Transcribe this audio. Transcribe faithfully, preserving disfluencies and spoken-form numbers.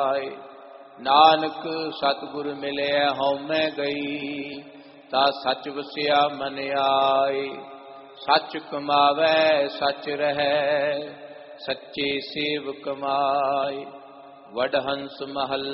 नानक सतगुर मिले हਉ मैं गई, ता सच वसिया मन आए। सच कमावै सच रहै, सच्चे सेव कमाए। वडहंस महल